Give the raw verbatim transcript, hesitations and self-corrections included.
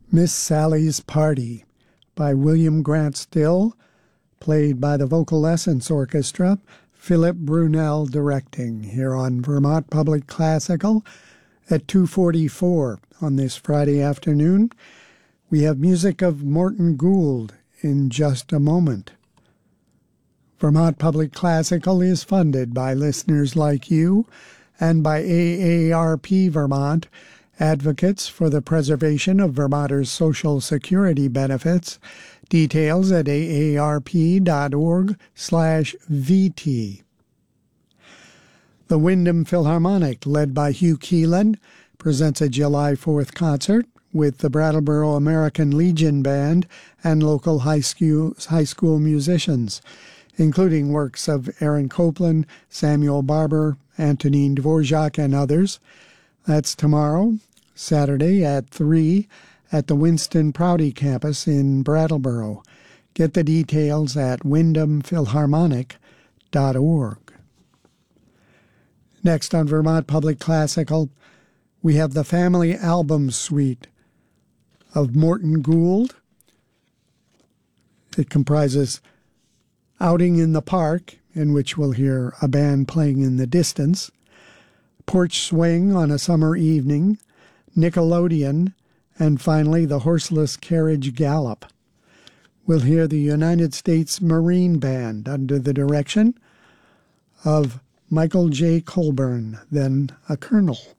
Miss Sally's Party by William Grant Still, played by the Vocal Essence Orchestra, Philip Brunel directing, here on Vermont Public Classical at two forty-four on this Friday afternoon. We have music of Morton Gould in just a moment. Vermont Public Classical is funded by listeners like you and by A A R P Vermont, advocates for the preservation of Vermonters' Social Security benefits. Details at A A R P dot org slash V T. The Windham Philharmonic, led by Hugh Keelan, presents a July fourth concert with the Brattleboro American Legion Band and local high school, high school musicians, including works of Aaron Copland, Samuel Barber, Antonine Dvorak, and others. That's tomorrow, Saturday at three at the Winston Prouty campus in Brattleboro. Get the details at wyndham philharmonic dot org. Next on Vermont Public Classical, we have the Family Album Suite of Morton Gould. It comprises Outing in the Park, in which we'll hear a band playing in the distance, Porch Swing on a Summer Evening, Nickelodeon, and finally the Horseless Carriage Gallop. We'll hear the United States Marine Band under the direction of Michael J. Colburn, then a colonel.